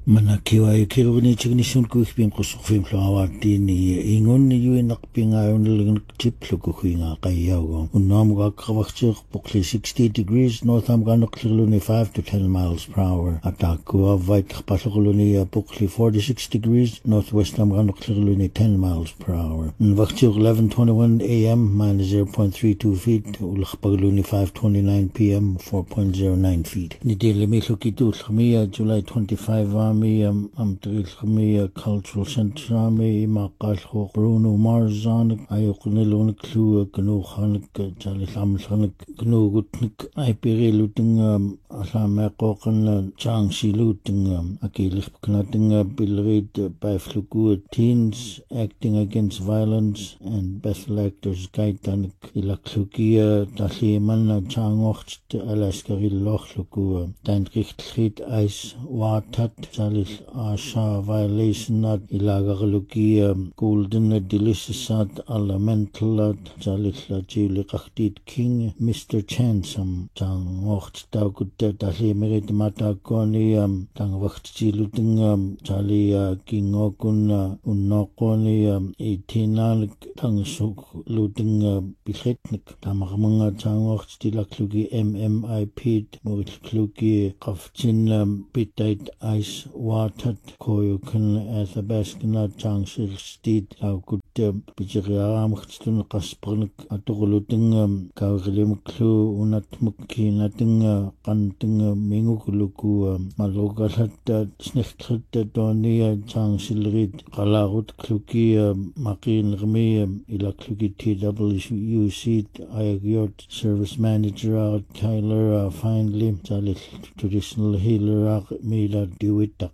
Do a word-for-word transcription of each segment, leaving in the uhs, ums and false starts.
Manakiwa kiruni chignisun kuhpin kusufim flawatini ingun yuinak pingayon chiplu kuhinga kayago. Unam gakawachik pukli sixty degrees north am ganukli five to ten miles per hour. Atakua vait pasakuluni pukli forty-six degrees northwest am ganukli ten miles per hour. Nvachik eleven twenty-one a m minus zero point three two feet. Ulkhpagluni five twenty-nine p m four point zero nine feet. Nidili milukitu khmiya July twenty-fifth am am trilkhmiya cultural center ami maqalkho Bruno Mars anak ayuqnilun klu knu khanak jalisam khanak knu gutnik ay piriluting asama qoqan changsi luting akilich knating bilrid bafluku teens acting against violence and bethel actors kaitan ilaklukia taliman changocht alaskari lokhluku tan richtrit eis watat Salil Asha violation at Ilagaluki golden delisat elemental Salil Juli Kaktit King Mister Chansam Tang Wacht Tagut Tahlimerit Matagoni Tang Wacht Jiluting Tali King Okun Unokoni eighteen Tang Suk Luting Bihetnik Tamarmanga Tang Wacht Tilaklugi M M I Pit Murikluki Kafchin Bitait Ice Watat Koyukan as a baskina Changshir Steed Aukut Pijaram Hstun Kaspernik Atuluting Karim Klu Unatmuki Nating Kanting Mingukuluku Malogalat Snechkrit Donia Changshilrid Kalarut Kluki Makin Rmi Ilakluki T W U seat Ayagyot Service Manager Tyler Finally Jalit Traditional Healer Mila Dewitak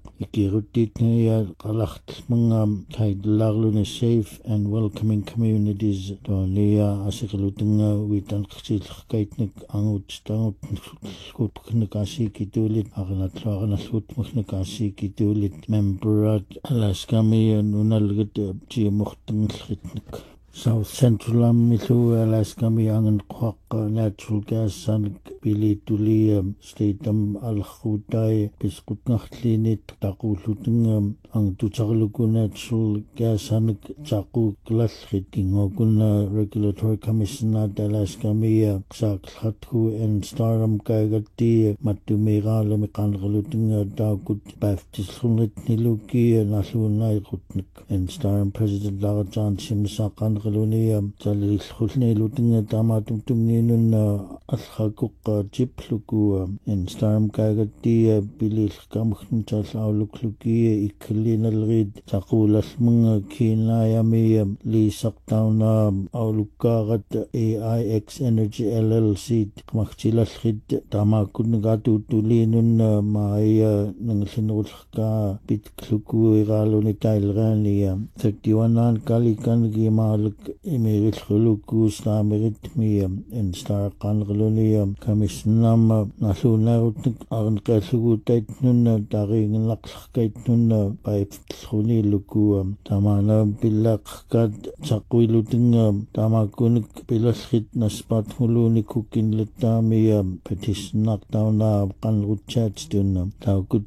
Ikirutit Kalacht Mungam Tidlarlun safe and welcoming communities Donia Asiklutinga Witan Ksil Kaitnik Angut Stout Skutnikasi Kitulit Aranatlarana Sutmuknikasi Kitulit Memberat Alaskami and Unalgit Jimuktan Hitnik South Central Milu Alaska Miangan Kwak natural gas san Billy Tulium Statum Al Khutai Biskut Nachtlinit Taku Luting Ang Tuchaluku natural gas san Chaku Glass Hitting Oguna Regulatory Commission at Alaska Mia Sak Hatu and Staram Kagati Matumira Lemikan Luting Dagut Baptist Hunit Niluki Nasunai Rutnik and Staram President Larajan Simsakan Galunium Jalil Hulne Luting Damatum Tumninun Alhakuk Jipluku and Starm Kagati Bilis Kamkhan Aulukluki Iklinal Rid Takulas Munga Kinayami Lee Saktauna Aulukarat A I X Energy L L C Kmakchilas Rid Tamakun Gatu Tulinun Maya Nangasinulka Bitkluku Iraluni Tailrania thirty-one An Kalikan Gimal Emiril Huluku Stamirit Miam and Star Kangalunium Commissionam Nasunarutnik Arn Kasugutait Nuna Daring Lakskait Nuna by Suni Lukuam Tamana Bilak Kad Sakwilutingam Tamakunik Bilaskit Naspat Huluni Cooking Litamiam Petis Knockdown Kan Ruchats Dunam Taukut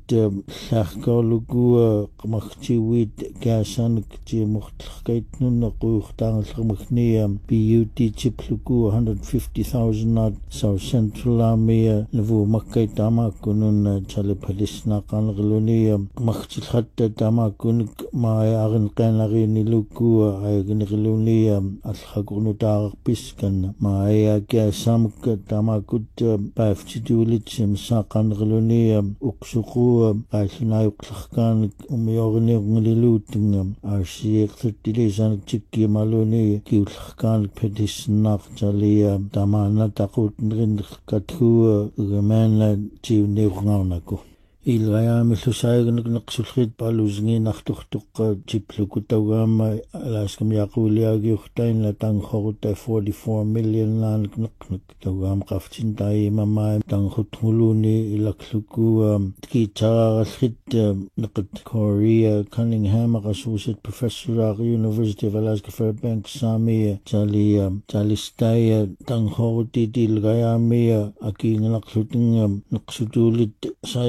Sakoluku Makchi Wit Gasanik Jimukhkait Nuna Kuchtang Mukniam B U T Chipluku one hundred fifty thousand at South Central Army Levu Makai Tamakunun Chalipadis Nakangalunium Makchilhat Tamakunik my Aran Kanari Niluku Aganilunium Alhagunutar Piskan my Gasamk Tamakut Bafchidulichim Sakangalunium Uksuku Aishinayuklakan Umiorni Lilutingum Arshik thirty days and Chiki Maluni Kilkan Pedis Nakjalia Damana Takut Katu Gemana Chivni Ranako. Ilaya Milusaigan Naksulhit Paluzni Nachtuktuk Chiplukutawama Alaskam Yakulia Guktain Latang Horta forty-four million Lan Knuk Tawam Kafchintai Mama Tanghutuluni Ilakluku Kita Hit Nakat Korea Cunningham Associate Professor at University of Alaska Fairbanks Sami Jali Jalistaya Tanghoti Dilgayami Aking Nakluting Naksutulit Sayagan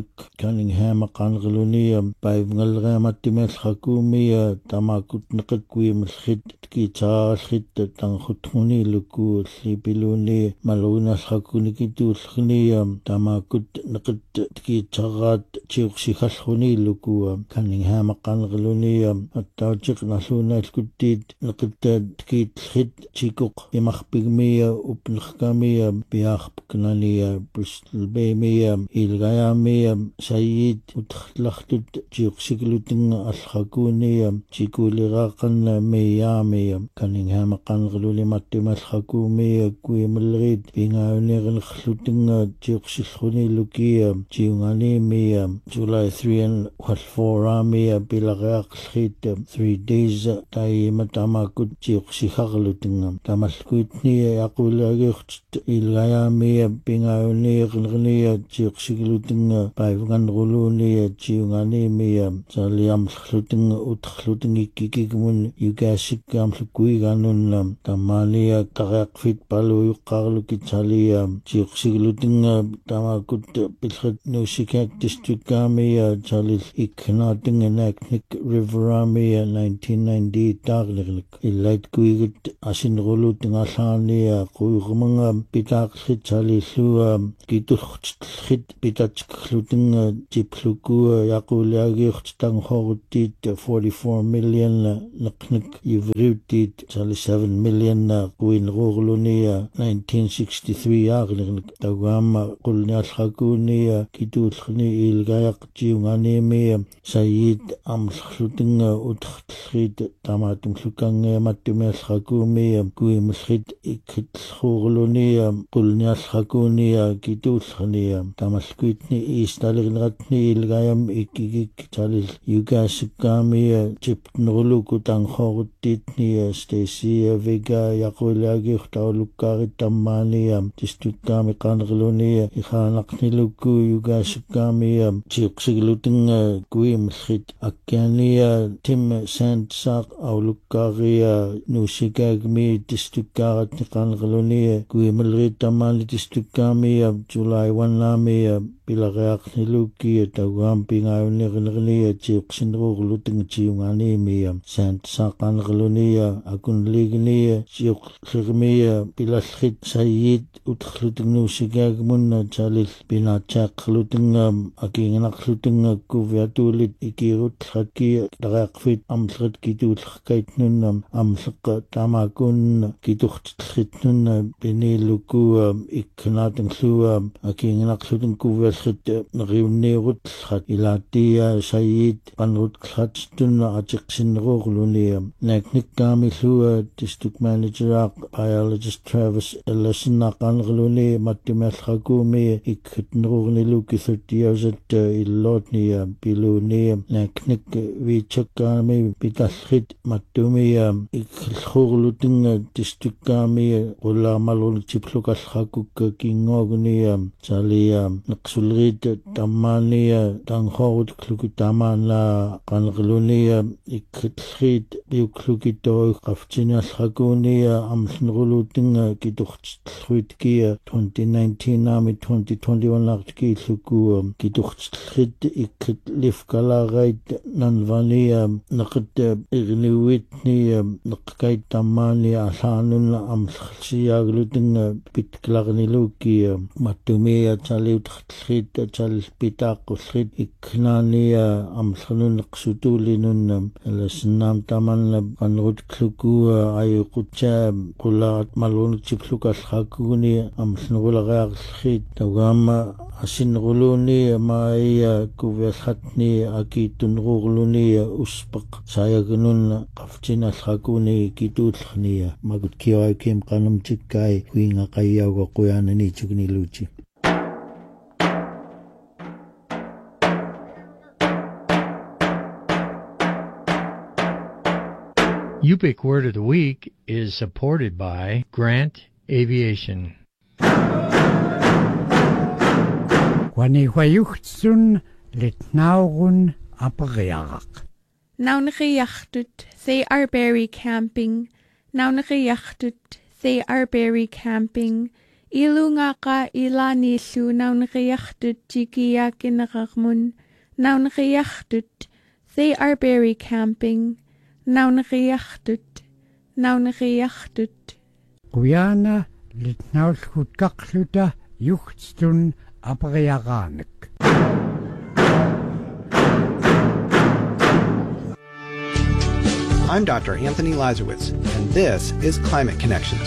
Cunningham qanqlunia paivngalreamattimealqakuumia tamakut neqakkuimallrit kiitaarallrit tanqutnguni luku llipiluuni malunallaqkunikituullrnia tamakut neqat kiitaraat tiuqsikhallruni luku Cunningham qanqlunia attauchiq nalluunaalkuttiit neqat kiitllrit tikoq imarpigmia upnerkamia piarpknania Bristol Baymia ilgayamia sayid utlartut tiuqsiklutinga allqakuunia tikuliraaqanna meyaamia Cunningham qanqluli mattimalqakuumia kuimallerit pingauniqnerlutinga tiuqsillruni lukia tiunganimia July three and four amia pilaqeaqllrit three days taiimatamakut tiuqsikharlutinga tamalkuitnia yaquliagiurt ilgayamia pingauniqnernia tiuqsiklutinga paivnganruluunia tiunganimia saliamlllutinga utrlutingikkikimun yugaassikkaamlukkuiganunna tamania taqeaqfit paluyuqqarlukitsalia tiuqsiklutinga tamakut pilret nuusikak districtkaamia salil ikknaatinga naaknik riveramia nineteen ninety-eight taaqlerlik illait kuigut asinrulutingallaania quyurmanga pitaaqllit salillua kitullertit pitatsklutinga tiplukua yaquliagiurt tanghoruttiit forty-four million neqnik yivriuttiit sali seven million quinruurlunia nineteen sixty-three aaqlerlik taugaama qulniallaqkuunia kituullrni ilgayaq tiunganimia sayid amlllutinga utrllrit tamaatumllukangeemattumiallaqkuumia kuimallrit ikkitllruurlunia qulniallaqkuunia kituullrnia tamalkuitni iistalirneratni ilgayam ikkikik talil yugaassikkaamia tipnerluku tanghoruttiitnia Stacy Vega yaquliagiurtaulukkaarit tammaania districtkaami qanqlunia ihaanaqniluku yugaassikkaamia tiuqsiglutinga kuimallrit akkiania Tim Sandsaaq aulukkaaria nuusikagmi districtkaaratni qanqlunia kuimallrit tammaani districtkaamia July one amia pilaqeaqnilukia taugaam pingauniqnernia tiuqsinruurlutinga tiunganimia Sandsaaq qanqlunia akunlignia tiuqllermia pilallrit sayid utrlutingnuusikagmunna talil pinaataaqlutinga akingenaqlutinga kuviatuulit ikirutllratki taqeaqfit amllrat kituullerkaitnunna amlleqa tamakunna kiturtllritnunna pinilukua ikknaatinglua akingenaqlutin kuviallrit neriunniurutlrat ilaatia sayid qanrutlrattunna atiqsinneruurlunia naaknikkaamillua district manager biologist Travis Ellison qanqluni mattimeallaqkuumi ikkitneruurniluki thirty years at illotnia pilunia naaknik viichakkaami pitallrit mattumia ikkillruurlutinga districtkaami qullaamalunitiplukalqakukka kingoognia salia neqsulrit tammaania tanghorutluku tamaana qanqlunia ikkillrit piuklukitoi qaftiniallaqkuunia amllnerulutinga kiturtllruitkia twenty nineteen aami twenty twenty-one artkiilluku kiturtllrit ikkit lifkalaarait nanvania neqat irniuitnia neqqait tammaania allaanunna amllsiyaaglutinga pitklaqnilukia mattumia taliutrllrit tal pitaaqqullit ikknaania amllernunneqsutuulinunna alasnaam tamanna qanrutkluku ayuqutsaa qullaat malunutiplukalqakkuni amllnerulareaqllit taugaama asinneruluuni maaya kuviallatni akiittunruurluni uspeq sayagununna qaftinallaquni kituullrnia makut kiawaikim qanamtikkai huingaqayyauga quyaanani tukniluuti. Yupik Word of the Week is supported by Grant Aviation. Wannehuayuchtsun litnaurun aperiaraq. Naunriachtut, they are berry camping. Naunriachtut, they are berry camping. Ilungaqa ilanilu naunriyachtut jikiyakinaqarmun naunriyachtut. They are berry camping. Naunriyachtut. Naunriyachtut. Kuyana litnaulkut kakluta yuhtstun apariaganik. I'm Doctor Anthony Lazarowitz, and this is Climate Connections.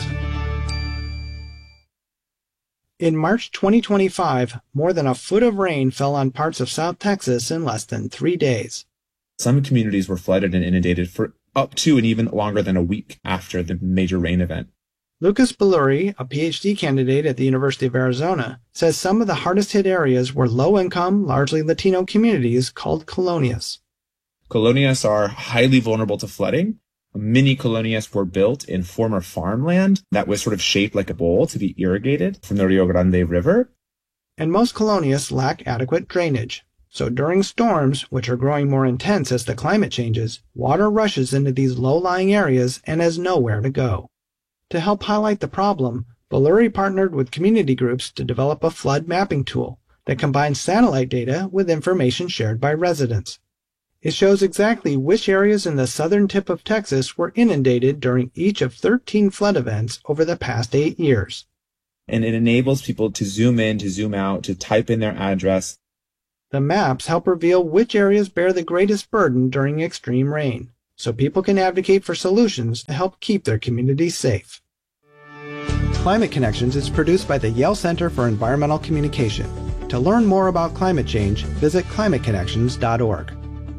In March twenty twenty-five, more than a foot of rain fell on parts of South Texas in less than three days. Some communities were flooded and inundated for up to and even longer than a week after the major rain event. Lucas Belluri, a P H D candidate at the University of Arizona, says some of the hardest hit areas were low-income, largely Latino communities called colonias. Colonias are highly vulnerable to flooding. Many colonias were built in former farmland that was sort of shaped like a bowl to be irrigated from the Rio Grande River. And most colonias lack adequate drainage. So during storms, which are growing more intense as the climate changes, water rushes into these low-lying areas and has nowhere to go. To help highlight the problem, Belluri partnered with community groups to develop a flood mapping tool that combines satellite data with information shared by residents. It shows exactly which areas in the southern tip of Texas were inundated during each of thirteen flood events over the past eight years. And it enables people to zoom in, to zoom out, to type in their address. The maps help reveal which areas bear the greatest burden during extreme rain, so people can advocate for solutions to help keep their communities safe. Climate Connections is produced by the Yale Center for Environmental Communication. To learn more about climate change, visit climate connections dot org.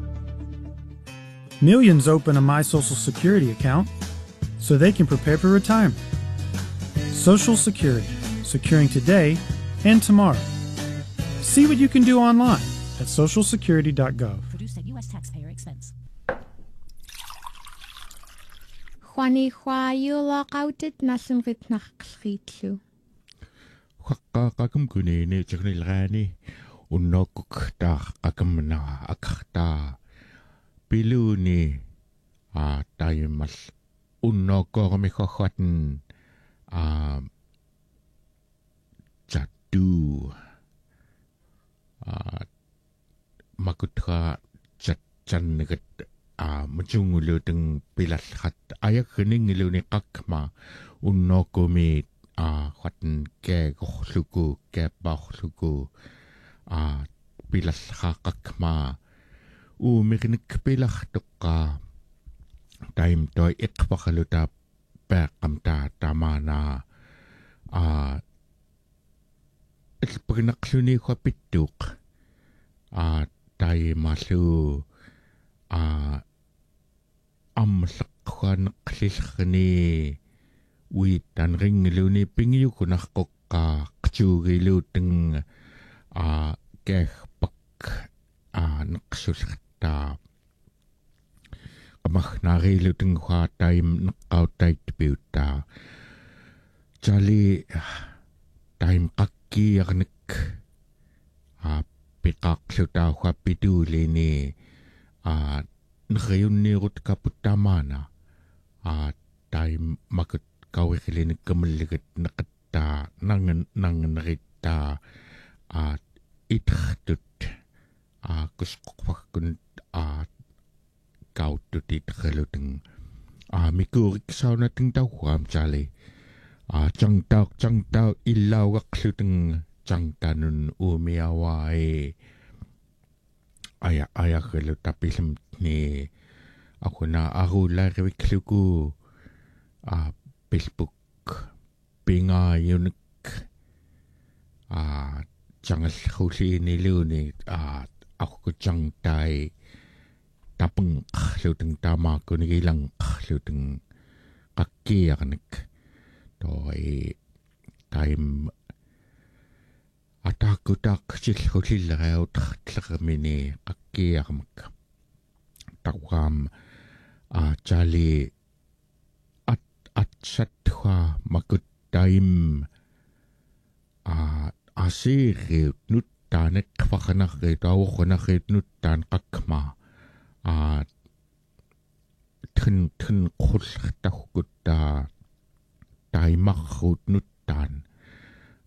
Millions open a My Social Security account so they can prepare for retirement. Social Security, securing today and tomorrow. See what you can do online at social security dot gov. Produced at U S taxpayer expense. Juani Huayula Kautit Nasenrit Nachritlu. Kakam kunini chaknilrani unokuk ta kakamna akta. Piluni a taymas unoko mikhokhatan a chatu a makutra chatchan negat a machungulu teng pilashat ayak khening iluni kakma unoko mi a khatan ke gokhluku ke bakhluku a pilasha kakma u miknik pilach tukka time toy ikpakaluta pekamta tamana a ilpagnakluni khapituk a tay masu a amlakhan khlilkhni wi tan ringluni pingyu kunakokka kchugiluteng a kehpak a naksulta kamach nariluteng kha time nakautai piuta chali time kakki arnik a pikak suta kha pidulini a nriyunni rut kaputamana a time makut kawikilin kamaligat nakata nangan nangan rita a ithtut a kuskokpakun a kaututit reluteng a mikurik sauna ting tau huam chali a chang tau chang tau ilau gakluteng chang tanun umiawai aya aya relut tapilim ni ako na arula rewikluku a Facebook pinga unik a changal khuli ni luni a ako chang tai tapeng luteng tama ko ni lang luteng kakkiarnik toi time ataku tak sil khuli laut tlermini kakkiarmak tawam a chali at at satwa makut time a asiri nut tanek fakhanakit aw khanakit nuttan kakma a tun tun khul tahkutta taimakhut nuttan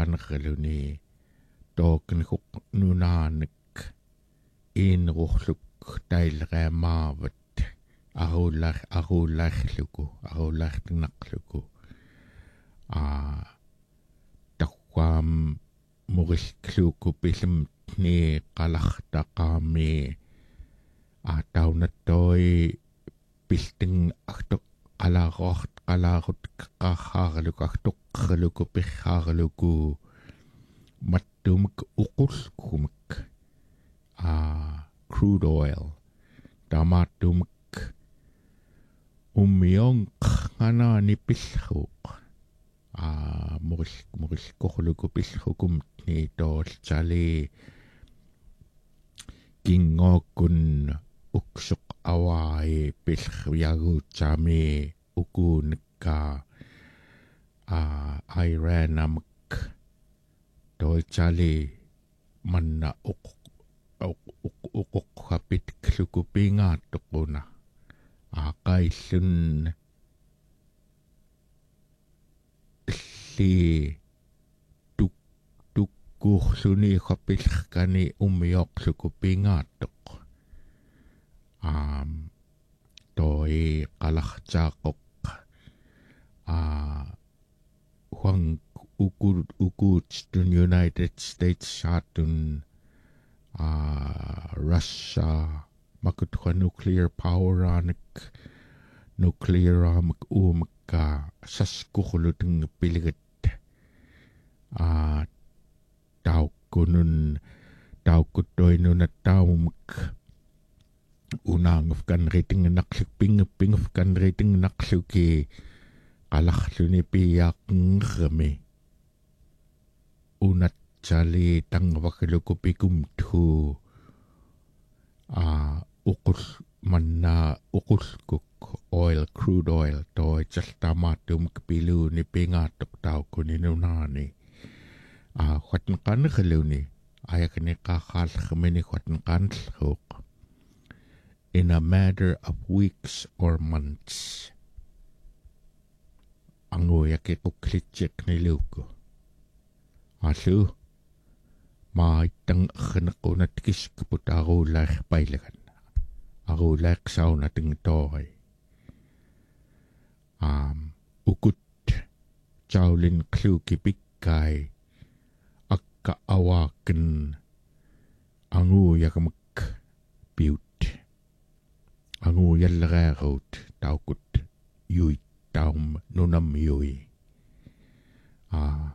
qanqaluni tooqniquq nunaanik iinruqluk tailreamaavat arullar arullarluku arullartinaqluku a taqquam murillukku pilum ni qalartaqaami a taunattoi pilting artoq qalaaroort qalaarut qaarhaarluku artoqqarluku pirhaarluku mattumik uqulkumik a crude oil tamatumik umionq nganaani pillruuq a muril murilkorluku pillrukum ni toolchali kingookun uksuq awai pillruyaguutsaami ukuunikka a Iranamik toolchali manna uq uqoqqapit klukupingaattoquna aqaillun li tuk tukkuurluni qapillerkani ummioqlukupingaattoq aam toi qalaqtaaqoq a huang ukut ukut tun United States saatun a Russia makutwa nuclear power anak nuclear amak umaka saskukhulutung piligat a tau kunun tau kutoy nun at tau mak unang afgan rating nakluk ping ping afgan rating nakluki kalaklu ni piyak ngame unat jali tang wakilukupikum tu a ukul manna ukul kuk oil crude oil toy jaltamatum kpilu ni pingatok tau kuninunani a khwatn kan khaluni ayakni qakhal khmeni khwatn kan khuk in a matter of weeks or months ango yake kuklitchek ni luko alu ma itang khnaquna tikis kuputaru lakh pailagan aru lakh sauna ting toy um ukut chaulin kluki pikkai akka awaken angu yakamak biut angu yallererut taukut yui taum nunam yui a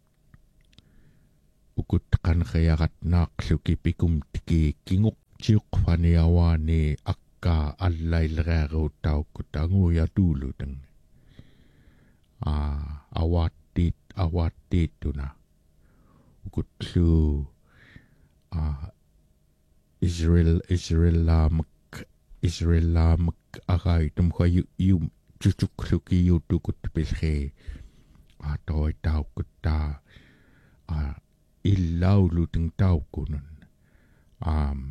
ukut kan khayarat naqluki pikum tiki kinguk chiuk faniawani akka allaillererut taukut angu yatulu tang a awatit awatit tuna ukut lu a Israel Israel lam Israel lam agai tum khayu yu chuchuk luki yu tukut pilhe a toy tau kutta a illau luting tau kunun um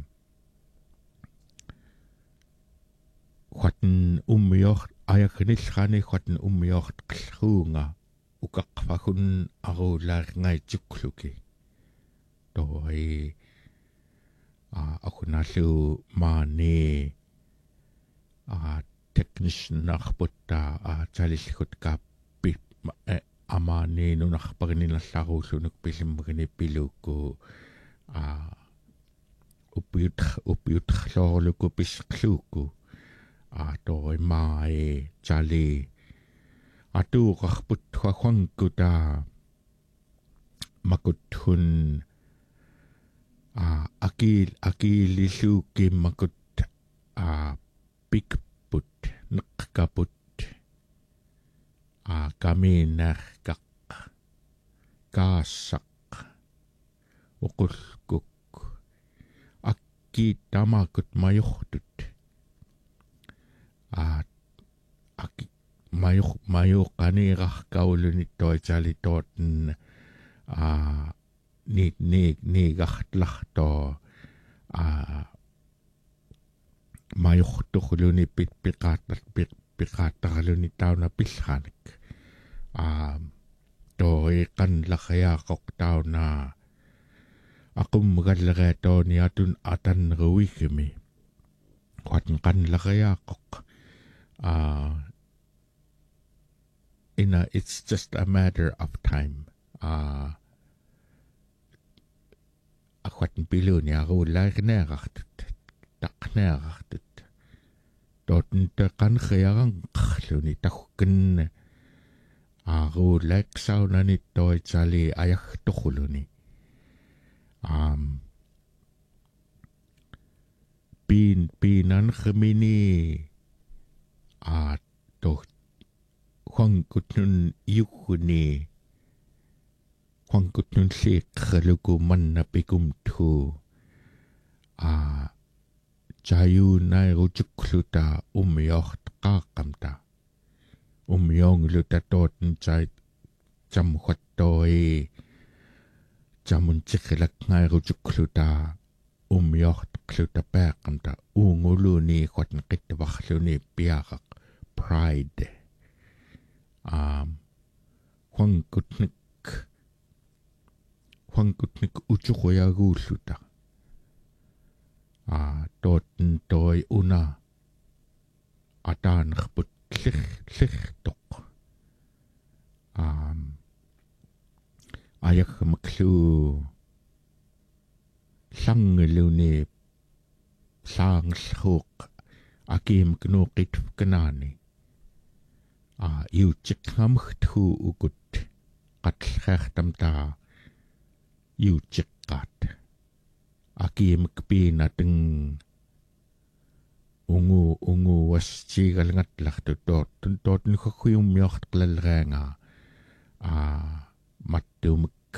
khwatn umyoch ayakhnil khani khwatn umyoch khunga ukaqfahun aru lar ngai chukluki toy a akunalu mani a technician nachputta a chalikhut ka pi amani no nachpagni nallaru sunuk pilimgni piluku a upiut upiut lorluku piskluku a toy mai chali atu qahput khwangkuta makutun a akil akililu ki makut a big put nakaput a kami nakak kasak ukulkuk aki tamakut mayuhtut a aki mayuk mayuk kanirah kaulunit toy chali toten a ni ni ni gahtlah to a mayuhtukhuluni pit piqat pit piqatarluni tauna pilhanik a to iqan lakhaya qoq tauna aqum gallere to ni atun atan ruwikmi qatn qan lakhaya qoq a ina it's just a matter of time a akhwatn piluni aru laikneragt taqneragt dotn taqan khayarang khluni takhken aru laiksaunani toy chali ayahtukhuluni um bin binan khmini a to khwangkutnun yukhuni khwangkutnun sik khaluku manna pikum thu a chayu nai ruchukluta umyoht qaqamta umyong luta totn chai cham khattoi chamun chikhilak ngai ruchukluta umyoht kluta paqamta unguluni khotn qitwakhluni piaqaq pride um khwangkutnik khwangkutnik uchuqoyaguulluta a totten toy una атаанерпут ллер ллертоқ аам аякмаклу сангелуни саангерлхууқ акиимкнууқит канаани а иутсеққамгтху укут qatlxaartamtaa iutseqqaat akiimikpiinateng ungu ungu wassiigalangatlartu toottun tootnukhakuyummiortqlaleraanga a mattumik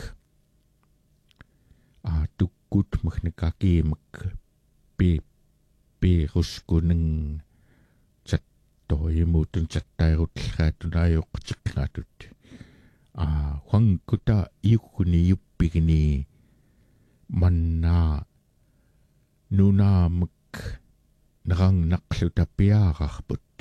a tukkut mkhnikakimik pi piruskuneng chattoyimutun chattairutlraatunaayuqtiqqaatut a huangkuta iukkuni yuppigini manna nunaamik nerangnaqqluta piaararput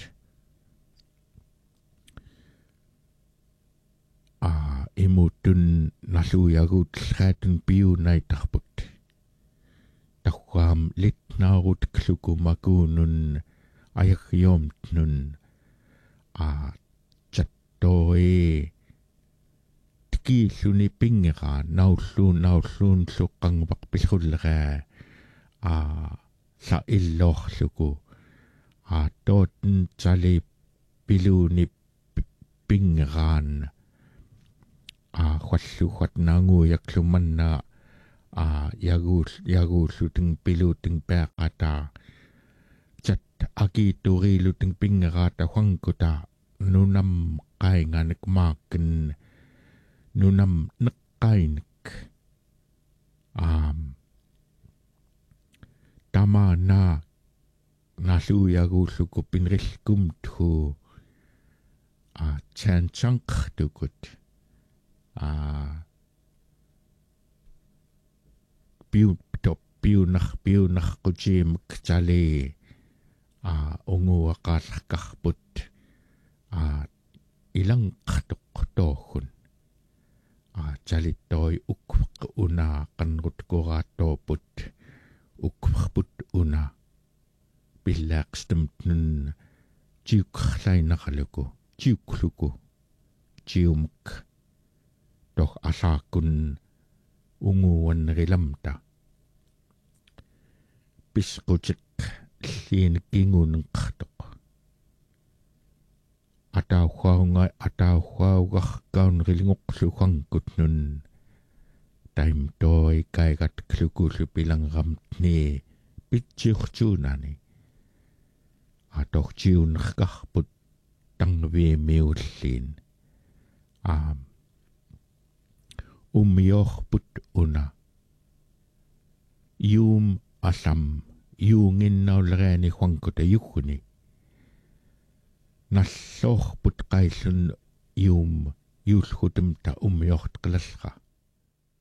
a imutun nalluyaguutlraatun piunaitarput taqwaam litnaarutqluku makuunun ayaggiormtnun a chattoi kiilluni pingera naulluun naulluun luqqangvaq pillulleraa a sa illorluku a tootten tali piluuni pingeraan a khalluhat naanguujaklumanna a yaguul yaguulluteng piluuteng peaqata chat akiituriiluteng pingeraata huangkuta nunam qainganik maakken nunam neqqainik um tama na nalluyaguulluku pinrillkumthu a chanchanqtukut a piu top piunar piunarqutiimik tali a unguaqaallarkarput a ilangqartoq toohun a chalittoi ukvaq una qanrutquraattooput ukvarput una pillaaqstamtnun tiukkerlainaqaluku tiukluku tiumuk toh alaakun unguannerilamta pisqutik liinikkinguunenqartoq atauhuaunga atauhuaugarkaunerilingoqluhuangkutnun taim toi kaigat klukullu pilangamtni pitsiurtuunani atortiunerkarput tangviimiulliin aam ummiorput una yuum allam yuunginnaullereani huangkuta yugguni nallorput qaillun yuum yuulhutumta ummiortqilallra